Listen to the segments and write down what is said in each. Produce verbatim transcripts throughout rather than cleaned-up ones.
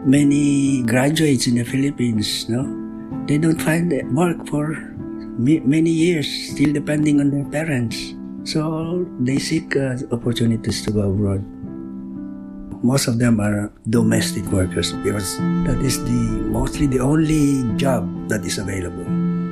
many graduates in the Philippines, no, they don't find work for many years, still depending on their parents. So they seek uh, opportunities to go abroad. Most of them are domestic workers because that is the mostly the only job that is available.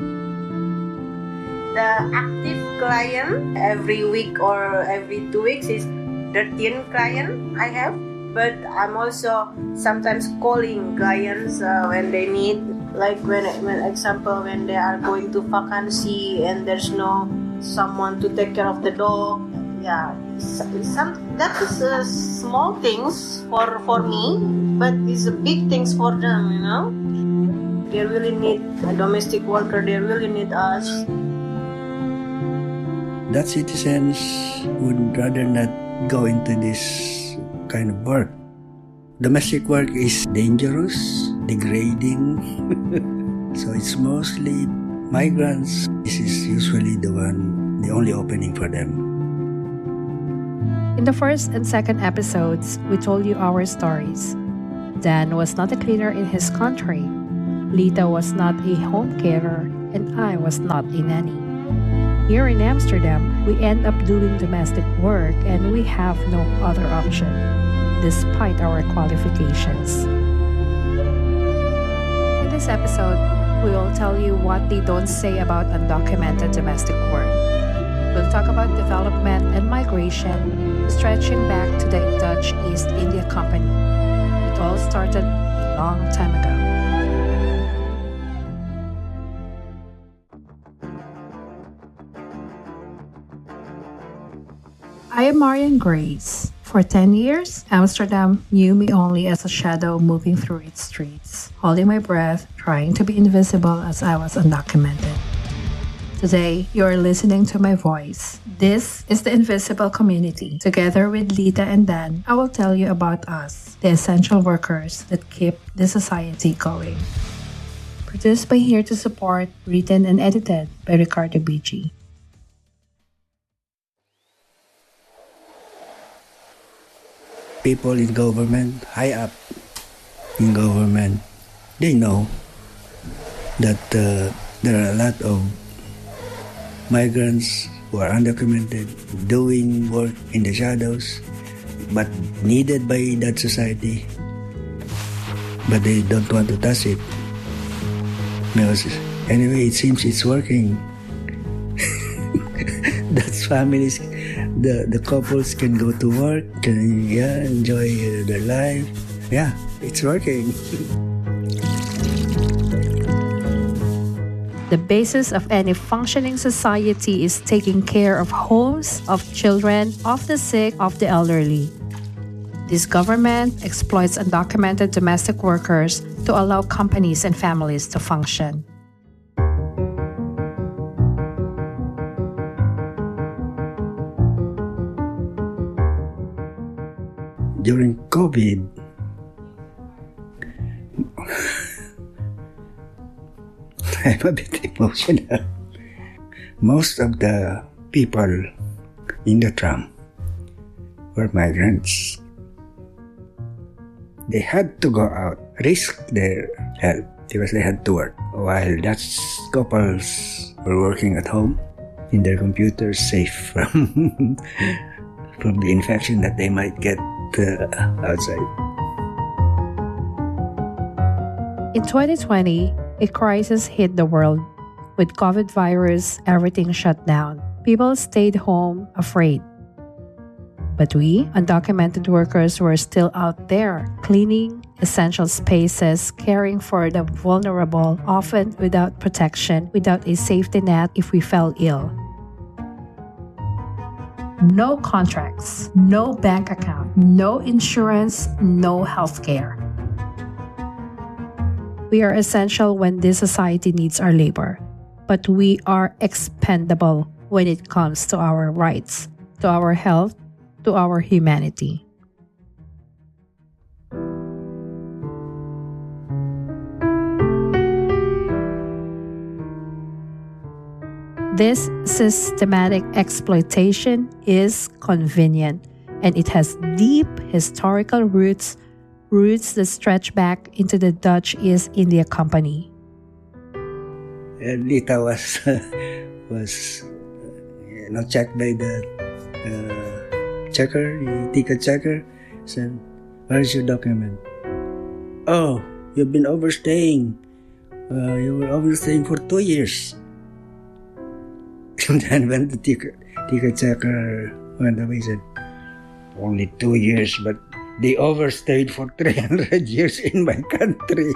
The active client every week or every two weeks is thirteen client I have, but I'm also sometimes calling clients uh, when they need, like when, when example when they are going to vacancy and there's no someone to take care of the dog. Yeah, some that is uh, small things for for me, but it's big things for them. You know, they really need a domestic worker. They really need us. That citizens would rather not go into this kind of work. Domestic work is dangerous, degrading. So it's mostly migrants. This is usually the one, the only opening for them. In the first and second episodes, we told you our stories. Dan was not a cleaner in his country. Lita was not a home carer, and I was not a nanny. Here in Amsterdam, we end up doing domestic work and we have no other option, despite our qualifications. In this episode, we will tell you what they don't say about undocumented domestic work. We'll talk about development and migration, stretching back to the Dutch East India Company. It all started a long time ago. I am Marian Grace. For ten years, Amsterdam knew me only as a shadow moving through its streets, holding my breath, trying to be invisible as I was undocumented. Today, you are listening to my voice. This is the Invisible Community. Together with Lita and Dan, I will tell you about us, the essential workers that keep the society going. Produced by Here to Support, written and edited by Ricardo B G. People in government, high up in government, they know that uh, there are a lot of migrants who are undocumented, doing work in the shadows, but needed by that society. But they don't want to touch it. Because anyway, it seems it's working. That's families, the, the couples can go to work, can yeah, enjoy their life. Yeah, it's working. The basis of any functioning society is taking care of homes, of children, of the sick, of the elderly. This government exploits undocumented domestic workers to allow companies and families to function. During COVID, I'm a bit emotional. Most of the people in the tram were migrants. They had to go out, risk their health because they had to work. While Dutch couples were working at home in their computers, safe from from the infection that they might get uh, outside. In twenty twenty, a crisis hit the world. With COVID virus, everything shut down. People stayed home afraid. But we, undocumented workers, were still out there, cleaning essential spaces, caring for the vulnerable, often without protection, without a safety net if we fell ill. No contracts, no bank account, no insurance, no health care. We are essential when this society needs our labor, but we are expendable when it comes to our rights, to our health, to our humanity. This systematic exploitation is convenient, and it has deep historical roots roots that stretch back into the Dutch East India Company. And Lita was was you know checked by the uh, checker, the ticket checker. Said, "Where's your document?" "Oh, you've been overstaying. Uh, you were overstaying for two years." And then when the ticket ticket checker went away, he said, "Only two years, but they overstayed for three hundred years in my country."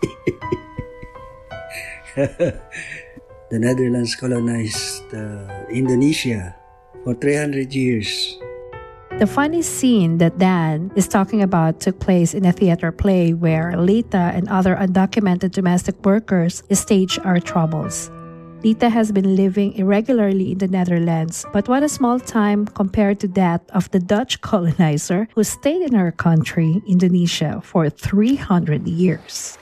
The Netherlands colonized uh, Indonesia for three hundred years. The funny scene that Dan is talking about took place in a theater play where Lita and other undocumented domestic workers stage our troubles. Lita has been living irregularly in the Netherlands, but what a small time compared to that of the Dutch colonizer who stayed in our country, Indonesia, for three hundred years.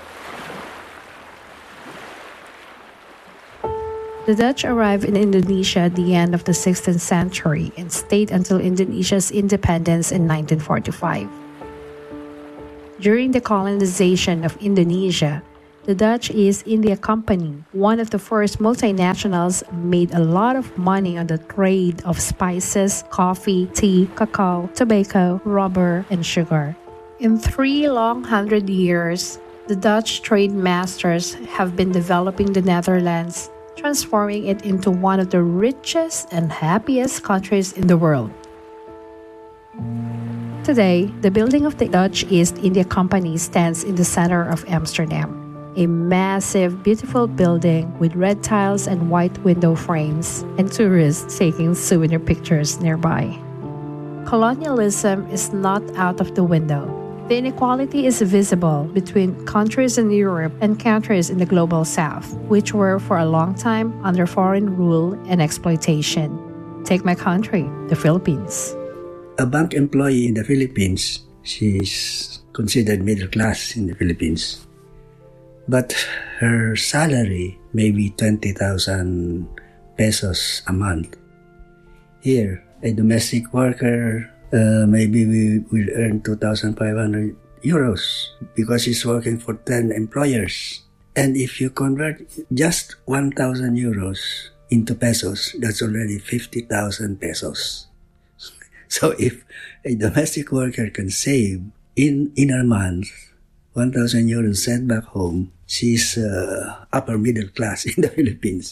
The Dutch arrived in Indonesia at the end of the sixteenth century and stayed until Indonesia's independence in nineteen forty-five. During the colonization of Indonesia, the Dutch East India Company, one of the first multinationals, made a lot of money on the trade of spices, coffee, tea, cacao, tobacco, rubber, and sugar. In three long hundred years, the Dutch trade masters have been developing the Netherlands, transforming it into one of the richest and happiest countries in the world. Today, the building of the Dutch East India Company stands in the center of Amsterdam. A massive, beautiful building with red tiles and white window frames, and tourists taking souvenir pictures nearby. Colonialism is not out of the window. The inequality is visible between countries in Europe and countries in the global south, which were for a long time under foreign rule and exploitation. Take my country, the Philippines. A bank employee in the Philippines, she's considered middle class in the Philippines. But her salary may be twenty thousand pesos a month. Here, a domestic worker uh, maybe we will earn two thousand five hundred euros because he's working for ten employers. And if you convert just one thousand euros into pesos, that's already fifty thousand pesos. So if a domestic worker can save in, in a month one thousand euros sent back home, she's uh, upper middle class in the Philippines.